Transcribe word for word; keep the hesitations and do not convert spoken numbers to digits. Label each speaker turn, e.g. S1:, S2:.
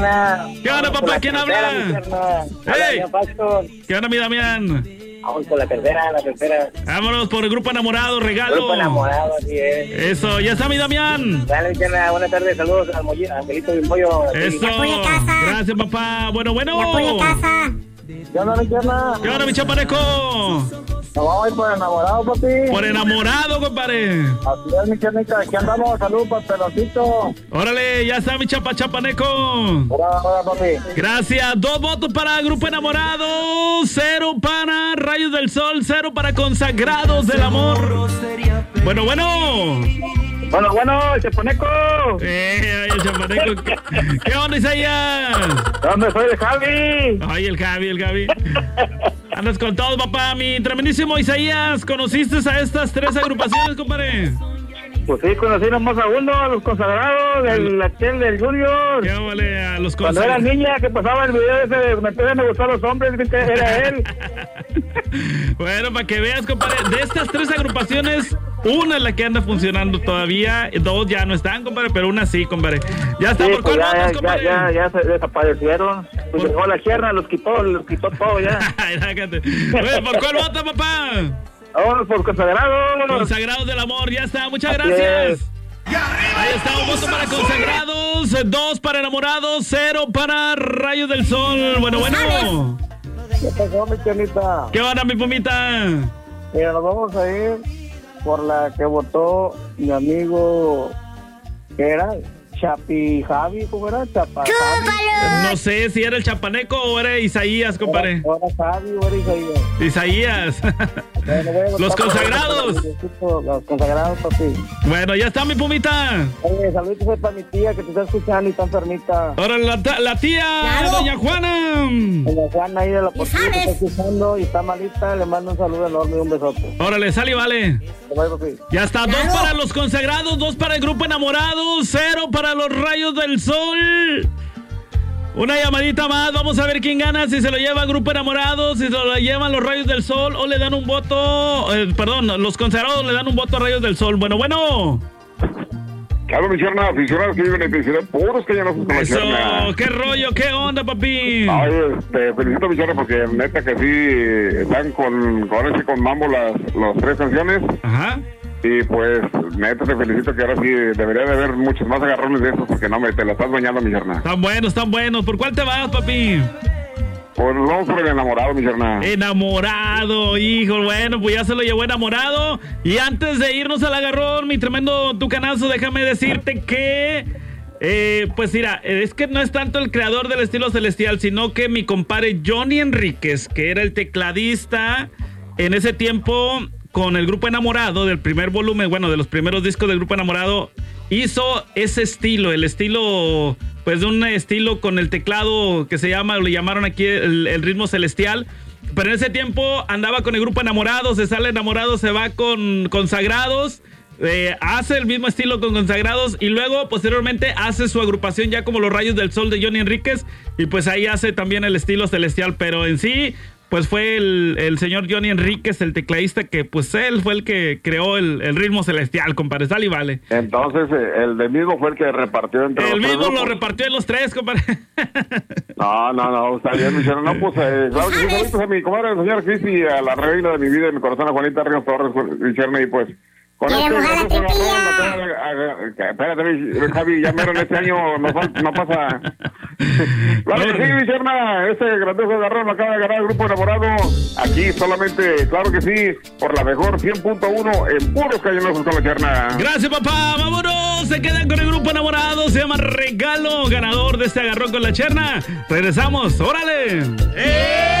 S1: ¿Qué onda, papá? ¿Quién habla? ¡Hey! ¿Qué onda, mi Damián?
S2: Vamos por la tercera, la tercera.
S1: Vámonos por el Grupo Enamorado, regalo.
S2: Grupo Enamorado, así es.
S1: Eso, ya está mi Damián.
S2: Dale, Chena, buenas tardes, saludos al Mollito, Angelito Bimbollo.
S1: Eso, gracias, papá. Bueno, bueno.
S2: ¿Qué onda, mi Chena?
S1: ¿Qué onda, mi chapaneco?
S2: Nos vamos a ir por enamorado, papi.
S1: Por enamorado, compadre.
S2: Así es, mi Chenica, aquí andamos, saludos para el peloncito.
S1: Órale, ya está mi chapa chapaneco.
S2: Hola, hola, papi.
S1: Gracias, dos votos para Grupo Enamorado, cero para Rayos del Sol, cero para Consagrados del Amor. Bueno, bueno.
S2: Bueno, bueno, el chapaneco.
S1: Eh, el chapaneco. ¿Qué, ¿Qué onda, Isaías?
S2: ¿Dónde soy el Javi?
S1: Ay, el Javi, el Javi. Andas con todo, papá. Mi tremendísimo Isaías, ¿conociste a estas tres agrupaciones, compadre?
S2: Pues sí, conocí nomás a uno, a los Consagrados, del aquel del Junior.
S1: ¿Qué vale? A los
S2: Cuando era niña, que pasaba el video ese de me empezaron a gustar los hombres, que era él.
S1: Bueno, para que veas, compadre, de estas tres agrupaciones, una es la que anda funcionando todavía, dos ya no están, compadre, pero una sí, compadre. Ya está,
S2: sí,
S1: ¿por
S2: pues
S1: cuál
S2: ya,
S1: votos, compadre?
S2: Ya, ya, ya se desaparecieron. Pues llegó la Sierra, los quitó, los quitó todo ya.
S1: Bueno, ¿por cuál vota, papá?
S2: Vamos por Consagrados.
S1: Consagrados del Amor, ya está, muchas gracias. Ahí está, un voto para Consagrados, dos para Enamorados, cero para Rayos del Sol. Bueno, bueno.
S2: ¿Qué pasó, mi Chanita?
S1: ¿Qué onda, mi pumita?
S2: Mira, nos vamos a ir por la que votó mi amigo, ¿qué era? Chapi Javi, ¿cómo era? Chapa Javi.
S1: No sé si era el chapaneco o era Isaías, compadre.
S2: Ahora Javi o era Isaías.
S1: Isaías. Bueno, los Consagrados.
S2: Los Consagrados, papi.
S1: Bueno, ya está mi pumita.
S2: Oye, saludos para mi tía que te está escuchando y está enfermita.
S1: Ahora la, la tía, claro. Doña Juana.
S2: Doña Juana ahí de la portería que está escuchando y está malita. Le mando un saludo enorme y un besote.
S1: Órale, sale y vale.
S2: Bye, papi.
S1: Ya está, claro. Dos para los Consagrados, dos para el Grupo Enamorados, cero para los Rayos del Sol. Una llamadita más, vamos a ver quién gana, si se lo lleva Grupo Enamorados, si se lo llevan los Rayos del Sol o le dan un voto, eh, perdón, los Consagrados le dan un voto a Rayos del Sol. Bueno, bueno.
S3: Claro, mi Cherna, aficionados que viven en intensidad, puros que ya no son con la Cherna.
S1: Eso, qué rollo, qué onda, papi.
S3: Ay, te felicito, mi Cherna, porque neta que sí están con, con ese con mambo las, las tres canciones.
S1: Ajá.
S3: Y pues, neta, te felicito que ahora sí debería de haber muchos más agarrones de estos, porque no me te la estás bañando, mi Cherna.
S1: Están buenos, están buenos. ¿Por cuál te vas, papi?
S3: Pues vamos por el enamorado, mi Cherna.
S1: Enamorado, hijo, bueno, pues ya se lo llevó Enamorado. Y antes de irnos al agarrón, mi tremendo tucanazo, déjame decirte que... Eh, pues mira, es que no es tanto el creador del estilo celestial, sino que mi compadre Johnny Enríquez, que era el tecladista en ese tiempo... con el Grupo Enamorado, del primer volumen, bueno, de los primeros discos del Grupo Enamorado, hizo ese estilo, el estilo, pues de un estilo con el teclado que se llama, le llamaron aquí el, el ritmo celestial, pero en ese tiempo andaba con el Grupo Enamorado, se sale Enamorado, se va con Consagrados, eh, hace el mismo estilo con Consagrados y luego posteriormente hace su agrupación ya como los Rayos del Sol de Johnny Enríquez y pues ahí hace también el estilo celestial, pero en sí... pues fue el, el señor Johnny Enríquez, el tecladista, que pues él fue el que creó el, el ritmo celestial, compadre, sale y vale.
S3: Entonces, el de mismo fue el que repartió entre
S1: el
S3: los tres. El
S1: mismo lo repartió en los tres, compadre.
S3: No, no, no, está bien, mi señor. No, pues, eh, claro que sí, saludos a mi comadre, la señora Cristi, a la reina de mi vida y mi corazón, a Juanita Ríos Torres, mi Cherna, y pues... Con este, espérate, Javi, ya mero en este año no, no pasa. Claro que sí, mi Cherna, este grandioso agarrón lo acaba de ganar el Grupo Enamorado. Aquí solamente, claro que sí, por la mejor cien punto uno en puros cañonazos con la Cherna.
S1: Gracias, papá, vámonos, se quedan con el Grupo Enamorado, se llama Regalo, ganador de este agarrón con la Cherna. Regresamos, órale. ¡Eh!